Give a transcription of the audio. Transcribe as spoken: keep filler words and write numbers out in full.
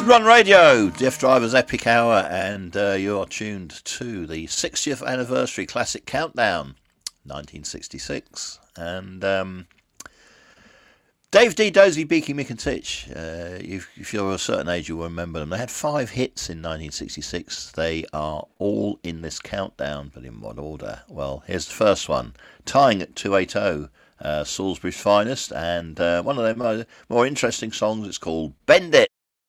Run Radio, Jeff Driver's Epic Hour, and uh, you are tuned to the sixtieth anniversary classic countdown, nineteen sixty-six. And um, Dave D, Dozy, Beaky, Mick and Titch, uh, if, if you're a certain age, you will remember them. They had five hits in nineteen sixty-six. They are all in this countdown, but in what order? Well, here's the first one, tying at two eighty. Uh, Salisbury's Finest, and uh, one of their more, more interesting songs, it's called Bend It.